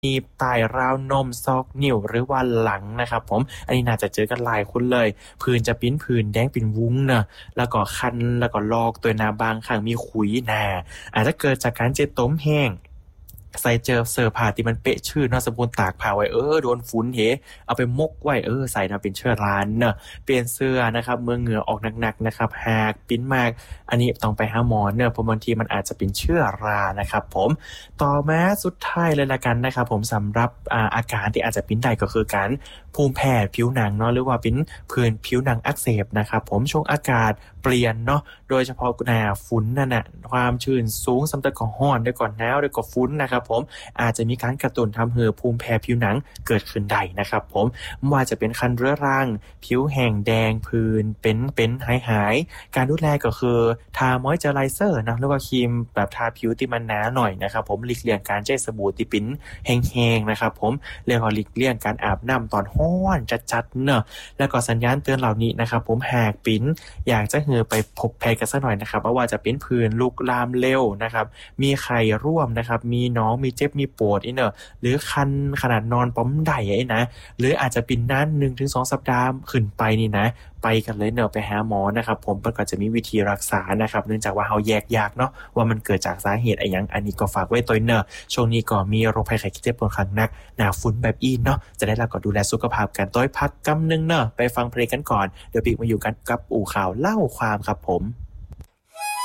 นีบใต้ราวนมซอกนิ้วหรือว่าหลังนะครับผมอันนี้น่าจะเจอกันหลายคนเลยผื่นจะปิ้นผื่นแดงเป็นวุ้งเนอะแล้วก็คันแล้วก็ลอกตัวหนาบางครั้งมีขุยหนาอาจจะเกิดจากการเจ็บต้มแห้งใส่เจอเสื้อผ้าที่มันเปะชื่อเนาะสมบูรณ์ตากผ้าไว้โดนฝุ่นเอาไปมกไว้ใส่มาเป็นเชื้อราเนอะเปลี่ยนเสื้อนะครับเมื่อเหงื่อออกหนักๆนะครับหากปิ้นมากอันนี้ต้องไปหาหมอเนอะเพราะบางทีมันอาจจะเป็นเชื้อรานะครับผม ต่อมาสุดท้ายเลยละกันนะครับผมสำหรับอาการที่อาจจะเป็นได้ก็คือการภูมิแพ้ผิวหนังเนาะหรือว่าเป็นผื่นผิวหนังอักเสบนะครับผมช่วงอากาศเปลี่ยนเนาะโดยเฉพาะหน้าฝุ่นนั่นน่ะความชื้นสูงสำหรับก่อร้อนด้วยก่อนหนาวด้วยก่อฝุ่นนะครับผมอาจจะมีการกระตุ้นทำให้ภูมิแพ้ผิวหนังเกิดขึ้นได้นะครับผมไม่ว่าจะเป็นคันเรื้อรังผิวแห้งแดงผื่นเป็นหายการดูแลก็คือทามอยเจอไรเซอร์นะหรือว่าครีมแบบทาผิวที่มันหนาหน่อยนะครับผมหลีกเลี่ยงการใช้สบู่ที่เป็นแห้งๆนะครับผมแล้วก็หลีกเลี่ยงการอาบน้ำตอนร้อนจัดๆเนอะแล้วก็สัญญาณเตือนเหล่านี้นะครับผมหากปิ้นอยากจะไปพบแพทย์กันสักหน่อยนะครับว่าจะเป็นผื่นลุกลามเร็วนะครับมีไข้ร่วมนะครับมีน้องมีเจ็บมีปวดเนอะหรือคันขนาดนอนป้อมได้นะหรืออาจจะเป็นนาน1 ถึง 2 สัปดาห์ขึ้นไปนี่นะไปกันเลยเนอะไปหาหมอนะครับผมมันก็จะมีวิธีรักษานะครับเนื่องจากว่าเราแยกยากเนาะว่ามันเกิดจากสาเหตุอะไรอย่างอันนี้ก็ฝากไว้ตัวเนอะช่วงนี้ก็มีโรคภัยไข้เจ็บปวดขังนักหนาฝุ่นแบบอีเนาะจะได้เราก็ดูแลสุขภาพกันต้อยพักกำนึงเนอะไปฟังเพลงกันก่อนเดี๋ยวปีกมาอยู่กันกับอู่ข่าวเล่าความครับผม